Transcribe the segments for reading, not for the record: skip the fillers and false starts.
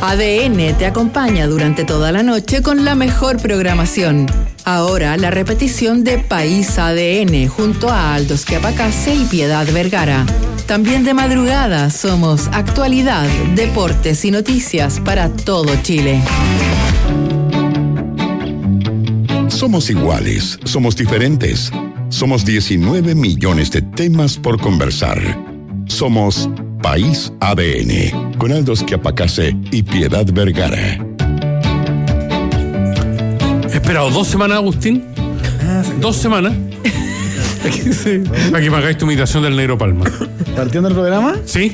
ADN te acompaña durante toda la noche con la mejor programación. Ahora la repetición de País ADN junto a Aldo Schiapacase y Piedad Vergara. También de madrugada somos actualidad, deportes y noticias para todo Chile. Somos iguales, somos diferentes. Somos 19 millones de temas por conversar. Somos País ADN, con Aldo Schiapacase y Piedad Vergara. He esperado 2 semanas, Agustín. 2 semanas. Para que me hagáis tu imitación del Negro Palma. ¿Partiendo el programa? ¿Sí?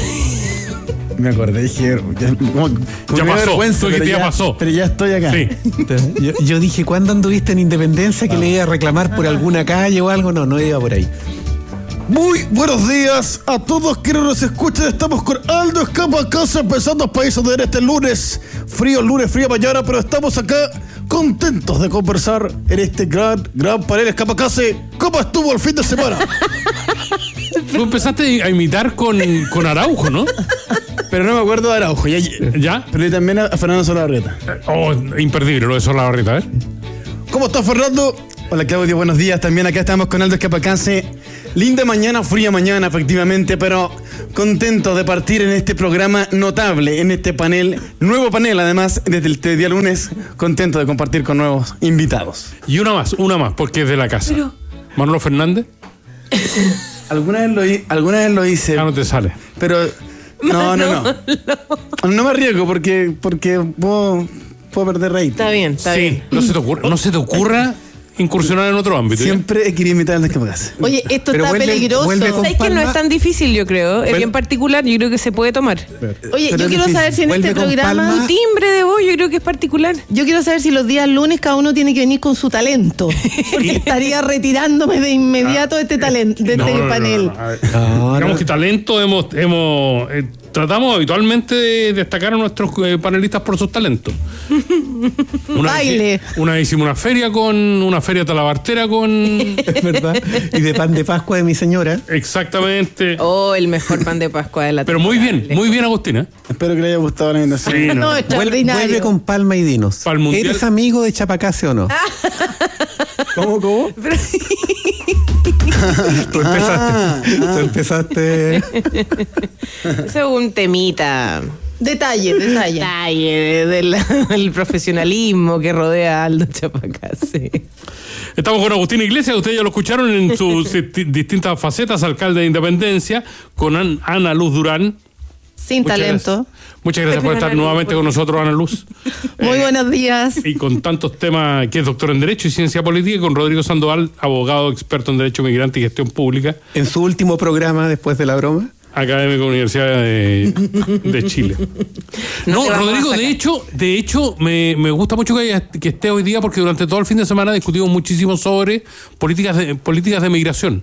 Me acordé, dije... Ya pasó, ya pasó. Pero ya estoy acá. Sí. Yo dije, ¿cuándo anduviste en Independencia que le iba a reclamar por alguna calle o algo? No iba por ahí. Muy buenos días a todos quienes nos escuchan. Estamos con Aldo Schiapacase empezando País ADN este lunes, fría mañana, pero estamos acá contentos de conversar en este gran panel. Schiapacase, ¿cómo estuvo el fin de semana? Tú empezaste a imitar con Araujo, ¿no? Pero no me acuerdo de Araujo. ¿Ya? Pero y también a Fernando Solabarrieta. Oh, imperdible lo de Solabarrieta, ¿eh? ¿Cómo está Fernando? Hola Claudio, buenos días. También acá estamos con Aldo Schiapacase. Linda mañana, fría mañana, efectivamente, pero contento de partir en este programa notable, en este panel, nuevo panel además, desde el día lunes, contento de compartir con nuevos invitados. Y una más, porque es de la casa. Pero... Manolo Fernández. Alguna vez lo hice. Ya no te sale. Pero no. No me arriesgo porque puedo perder rating. Está bien. No se te ocurra incursionar en otro ámbito. Siempre he querido imitar a las Schiapacase. Oye, esto está peligroso. ¿Sabes que no es tan difícil, yo creo? Es bien particular, yo creo que se puede tomar. Oye, yo quiero saber si en este programa un timbre de voz, yo creo que es particular. Yo quiero saber si los días lunes cada uno tiene que venir con su talento. Porque estaría retirándome de inmediato de este talento, de este panel. Digamos que talento tratamos habitualmente de destacar a nuestros panelistas por sus talentos. Baile. Una vez hicimos una feria talabartera con... Es verdad. Y de pan de Pascua de mi señora. Exactamente. Oh, el mejor pan de Pascua de la Pero muy bien, Agustina. Espero que le haya gustado la invitación. Sí, no, extraordinario. Vuelve con Palma y dinos. ¿Eres amigo de Schiapacase o no? ¿Cómo? Tú empezaste. Eso es un temita. Detalle del profesionalismo que rodea a Aldo Schiapacase. Estamos con Agustín Iglesias, ustedes ya lo escucharon en sus distintas facetas, alcalde de Independencia, con Ana Luz Durán. Sin talento. Muchas gracias por estar nuevamente con nosotros, Ana Luz. Muy buenos días. Y con tantos temas, que es doctor en Derecho y Ciencia Política, y con Rodrigo Sandoval, abogado experto en Derecho Migrante y Gestión Pública. En su último programa, después de la broma. Académico Universidad de Chile. No, Rodrigo, de hecho, me gusta mucho que esté hoy día, porque durante todo el fin de semana discutimos muchísimo sobre políticas de migración.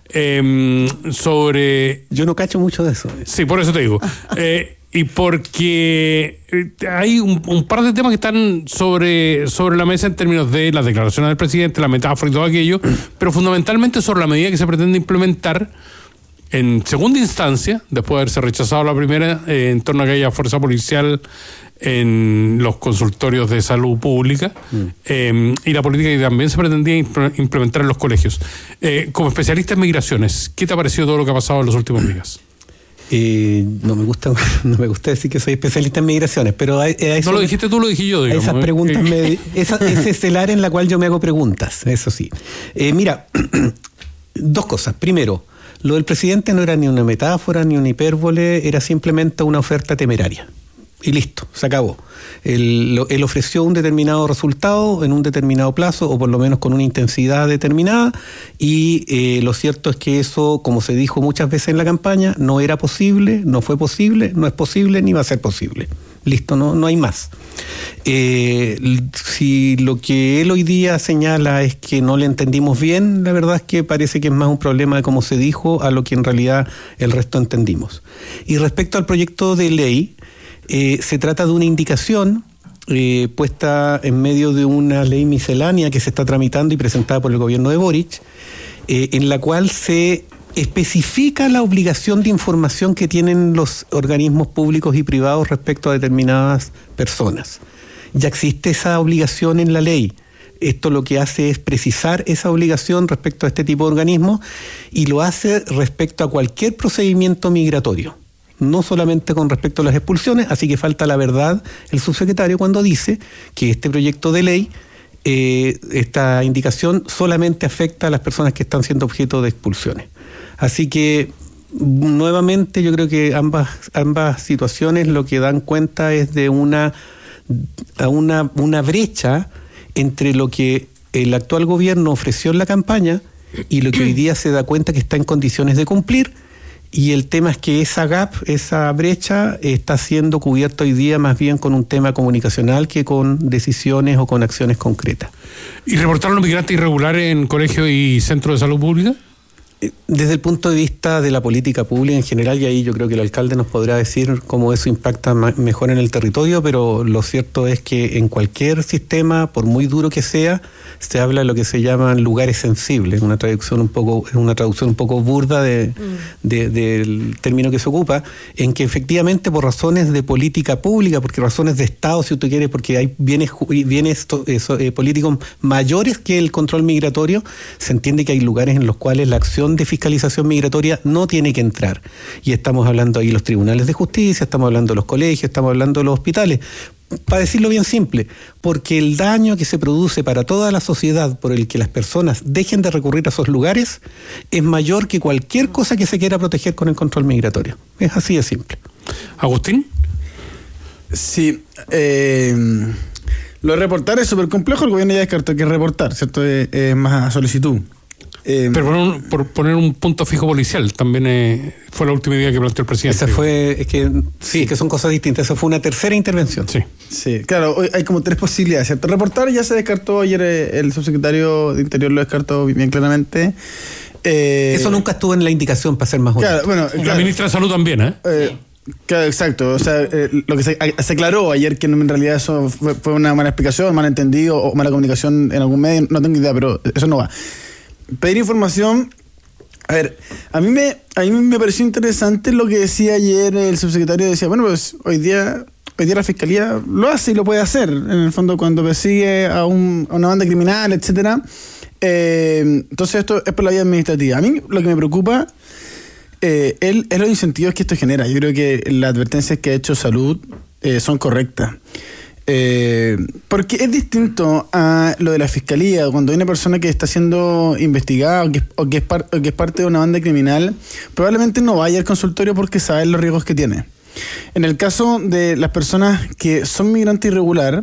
Yo no cacho mucho de eso. Sí, por eso te digo. Y porque hay un par de temas que están sobre la mesa en términos de las declaraciones del presidente, la metáfora y todo aquello, pero fundamentalmente sobre la medida que se pretende implementar en segunda instancia, después de haberse rechazado la primera, en torno a aquella fuerza policial en los consultorios de salud pública, y la política que también se pretendía implementar en los colegios. Como especialista en migraciones, ¿qué te ha parecido todo lo que ha pasado en los últimos días? No me gusta decir que soy especialista en migraciones, pero no lo dijiste tú, lo dije yo, digamos. Esas preguntas ese es el área en la cual yo me hago preguntas, eso sí. Mira, dos cosas. Primero, lo del presidente no era ni una metáfora ni una hipérbole, era simplemente una oferta temeraria. Y listo, se acabó. Él ofreció un determinado resultado en un determinado plazo, o por lo menos con una intensidad determinada, y lo cierto es que eso, como se dijo muchas veces en la campaña, no era posible, no fue posible, no es posible, ni va a ser posible. Listo, no hay más. Si lo que él hoy día señala es que no le entendimos bien, la verdad es que parece que es más un problema de cómo se dijo a lo que en realidad el resto entendimos. Y respecto al proyecto de ley, se trata de una indicación puesta en medio de una ley miscelánea que se está tramitando y presentada por el gobierno de Boric, en la cual se especifica la obligación de información que tienen los organismos públicos y privados respecto a determinadas personas. Ya existe esa obligación en la ley. Esto lo que hace es precisar esa obligación respecto a este tipo de organismos y lo hace respecto a cualquier procedimiento migratorio, no solamente con respecto a las expulsiones. Así que falta la verdad el subsecretario cuando dice que este proyecto de ley, esta indicación solamente afecta a las personas que están siendo objeto de expulsiones. Así que nuevamente yo creo que ambas situaciones lo que dan cuenta es de una brecha entre lo que el actual gobierno ofreció en la campaña y lo que hoy día se da cuenta que está en condiciones de cumplir, y el tema es que esa brecha está siendo cubierta hoy día más bien con un tema comunicacional que con decisiones o con acciones concretas. ¿Y reportaron los migrantes irregulares en colegios y centros de salud pública? Desde el punto de vista de la política pública en general, y ahí yo creo que el alcalde nos podrá decir cómo eso impacta mejor en el territorio, pero lo cierto es que en cualquier sistema, por muy duro que sea, se habla de lo que se llaman lugares sensibles, una traducción un poco burda del término que se ocupa, en que efectivamente por razones de política pública, porque razones de Estado, si tú quieres, porque hay bienes políticos mayores que el control migratorio, se entiende que hay lugares en los cuales la acción de fiscalización migratoria no tiene que entrar. Y estamos hablando ahí de los tribunales de justicia, estamos hablando de los colegios, estamos hablando de los hospitales. Para decirlo bien simple, porque el daño que se produce para toda la sociedad por el que las personas dejen de recurrir a esos lugares es mayor que cualquier cosa que se quiera proteger con el control migratorio. Es así de simple. ¿Agustín? Sí, lo de reportar es súper complejo. El gobierno ya descartó que reportar, ¿cierto? Es más a solicitud. Pero por poner un punto fijo policial, también fue la última idea que planteó el presidente. Es que son cosas distintas. Esa fue una tercera intervención. Sí, claro, hoy hay como tres posibilidades, ¿cierto? Reportar ya se descartó, ayer el subsecretario de Interior lo descartó bien claramente. Eso nunca estuvo en la indicación, para ser más honesto. Claro, la ministra de Salud también, Claro, exacto. O sea, lo que se aclaró ayer, que en realidad eso fue una mala explicación, mal entendido o mala comunicación en algún medio, no tengo idea, pero eso no va. Pedir información. A ver, a mí me pareció interesante lo que decía ayer el subsecretario. Decía, bueno, pues hoy día la fiscalía lo hace y lo puede hacer. En el fondo, cuando persigue a una banda criminal, etcétera. Entonces esto es por la vía administrativa. A mmí lo que me preocupa es los incentivos que esto genera. Yo creo que las advertencias que ha hecho Salud son correctas. Porque es distinto a lo de la fiscalía. Cuando hay una persona que está siendo investigada o que es parte de una banda criminal, probablemente no vaya al consultorio porque sabe los riesgos que tiene. En el caso de las personas que son migrantes irregular,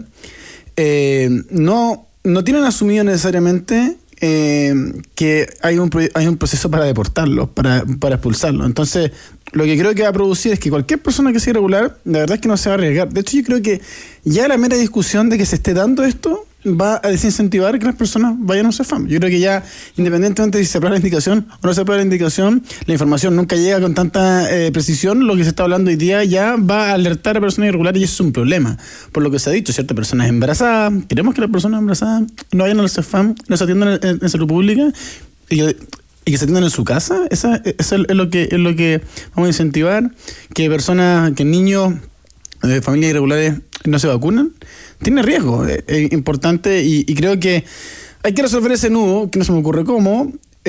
no tienen asumido necesariamente que hay un proceso para deportarlos, para expulsarlos. Entonces, lo que creo que va a producir es que cualquier persona que sea irregular, la verdad es que no se va a arriesgar. De hecho, yo creo que ya la mera discusión de que se esté dando esto va a desincentivar que las personas vayan a un CEFAM. Yo creo que ya, independientemente de si se aprueba la indicación o no se aprueba la indicación, la información nunca llega con tanta precisión. Lo que se está hablando hoy día ya va a alertar a personas irregulares y eso es un problema. Por lo que se ha dicho, ciertas personas embarazadas, queremos que las personas embarazadas no vayan a los CEFAM, no se atiendan en salud pública y que se atiendan en su casa. Eso es lo que vamos a incentivar. Que personas, que niños de familias irregulares no se vacunan, tiene riesgo, es importante y creo que hay que resolver ese nudo, que no se me ocurre cómo,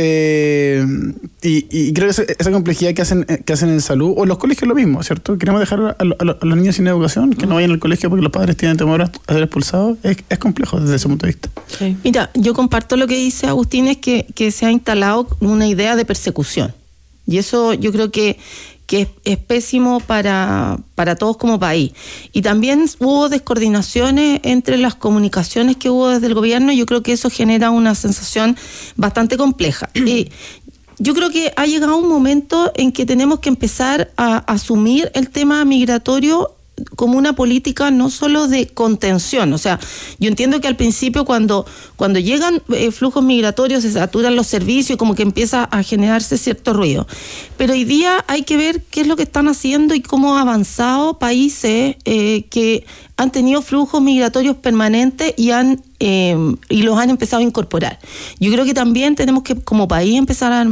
y creo que esa complejidad que hacen en salud, o en los colegios lo mismo, ¿cierto? Queremos dejar a los niños sin educación, que no vayan al colegio porque los padres tienen temor a ser expulsados, es complejo desde ese punto de vista. Sí. Mira, yo comparto lo que dice Agustín, es que se ha instalado una idea de persecución, y eso yo creo que es pésimo para todos como país. Y también hubo descoordinaciones entre las comunicaciones que hubo desde el gobierno, y yo creo que eso genera una sensación bastante compleja. Yo creo que ha llegado un momento en que tenemos que empezar a asumir el tema migratorio como una política no solo de contención. O sea, yo entiendo que al principio cuando llegan flujos migratorios se saturan los servicios y como que empieza a generarse cierto ruido. Pero hoy día hay que ver qué es lo que están haciendo y cómo ha avanzado países que han tenido flujos migratorios permanentes y han y los han empezado a incorporar. Yo creo que también tenemos que, como país, empezar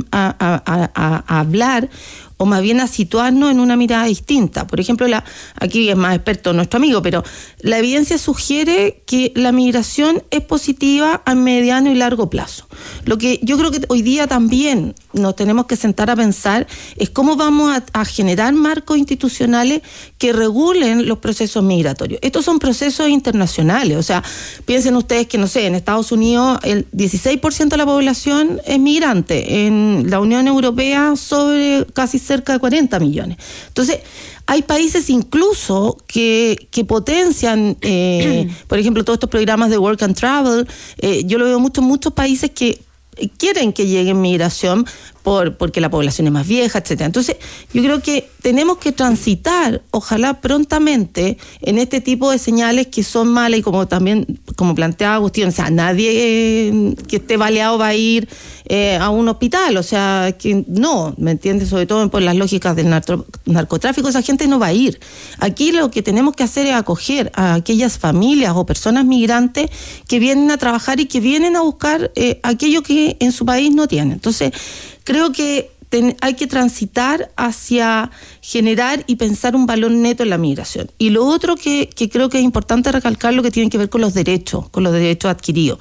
a hablar, o más bien a situarnos en una mirada distinta. Por ejemplo, aquí es más experto nuestro amigo, pero la evidencia sugiere que la migración es positiva a mediano y largo plazo. Lo que yo creo que hoy día también nos tenemos que sentar a pensar es cómo vamos a generar marcos institucionales que regulen los procesos migratorios. Estos son procesos internacionales, o sea, piensen ustedes que, no sé, en Estados Unidos el 16% de la población es migrante, en la Unión Europea sobre casi cerca de 40 millones. Entonces, hay países incluso que potencian, por ejemplo, todos estos programas de Work and Travel. Yo lo veo muchos países que quieren que llegue migración porque la población es más vieja, etcétera. Entonces, yo creo que tenemos que transitar, ojalá prontamente, en este tipo de señales que son malas, y como planteaba Agustín, o sea, nadie que esté baleado va a ir a un hospital, o sea, que no, ¿me entiendes? Sobre todo por las lógicas del narcotráfico, esa gente no va a ir. Aquí lo que tenemos que hacer es acoger a aquellas familias o personas migrantes que vienen a trabajar y que vienen a buscar aquello que en su país no tienen. Entonces, creo que hay que transitar hacia generar y pensar un valor neto en la migración. Y lo otro que creo que es importante recalcar, lo que tiene que ver con los derechos adquiridos.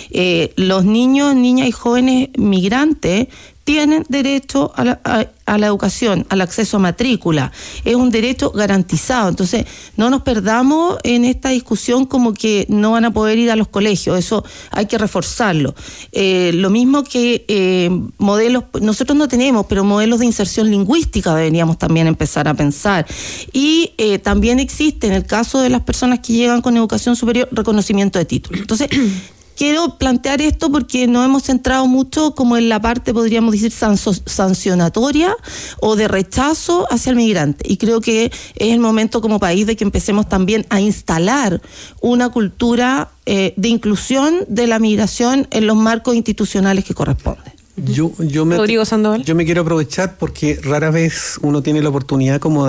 Los niños, niñas y jóvenes migrantes tienen derecho a la educación, al acceso a matrícula. Es un derecho garantizado. Entonces, no nos perdamos en esta discusión como que no van a poder ir a los colegios. Eso hay que reforzarlo. Lo mismo que modelos, nosotros no tenemos, pero modelos de inserción lingüística deberíamos también empezar a pensar. Y también existe, en el caso de las personas que llegan con educación superior, reconocimiento de título. Entonces, quiero plantear esto porque nos hemos centrado mucho como en la parte, podríamos decir, sancionatoria o de rechazo hacia el migrante. Y creo que es el momento como país de que empecemos también a instalar una cultura de inclusión de la migración en los marcos institucionales que corresponden. Rodrigo Sandoval. Yo me quiero aprovechar porque rara vez uno tiene la oportunidad como